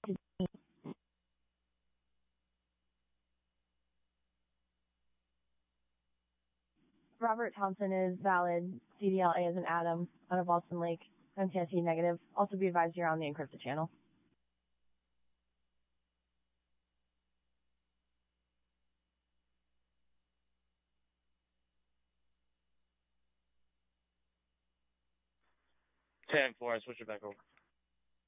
Robert Thompson is valid. CDLA is an atom out of Boston Lake. MTSE negative. Also be advised you're on the encrypted channel. Ten 4, I switch it back over.